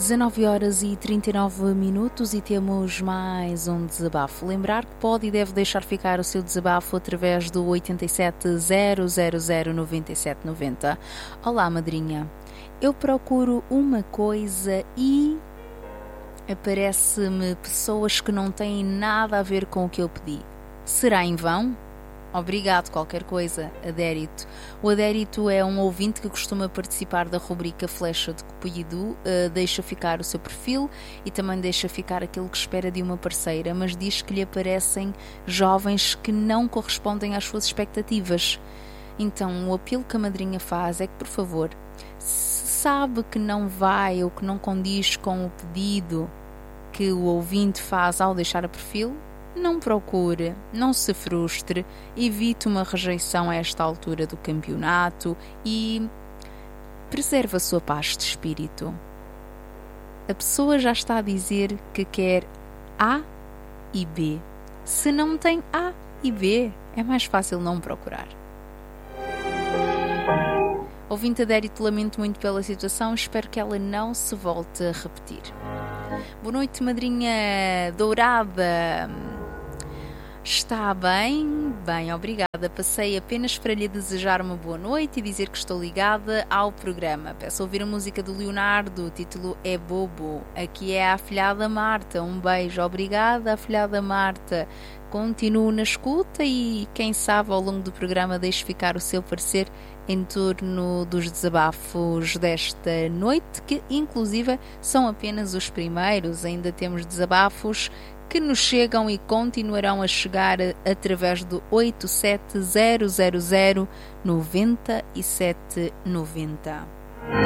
19 horas e 39 minutos e temos mais um desabafo. Lembrar que pode e deve deixar ficar o seu desabafo através do 87 000 97 90. Olá, madrinha. Eu procuro uma coisa e aparece-me pessoas que não têm nada a ver com o que eu pedi. Será em vão? Obrigado, qualquer coisa, Adérito. O Adérito é um ouvinte que costuma participar da rubrica Flecha de Cupido, deixa ficar o seu perfil e também deixa ficar aquilo que espera de uma parceira, mas diz que lhe aparecem jovens que não correspondem às suas expectativas. Então, o apelo que a madrinha faz é que, por favor, se sabe que não vai ou que não condiz com o pedido que o ouvinte faz ao deixar o perfil, não procure, não se frustre, evite uma rejeição a esta altura do campeonato e preserve a sua paz de espírito. A pessoa já está a dizer que quer A e B. Se não tem A e B, é mais fácil não procurar. Ouvinte Adérito, lamento muito pela situação, espero que ela não se volte a repetir. Boa noite, madrinha dourada. Está bem? Bem, obrigada. Passei apenas para lhe desejar uma boa noite e dizer que estou ligada ao programa. Peço a ouvir a música do Leonardo, o título é Bobo. Aqui é a afilhada Marta. Um beijo. Obrigada, afilhada Marta. Continuo na escuta e, quem sabe, ao longo do programa deixe ficar o seu parecer em torno dos desabafos desta noite, que inclusive são apenas os primeiros. Ainda temos desabafos que nos chegam e continuarão a chegar através do 87 000 97 90.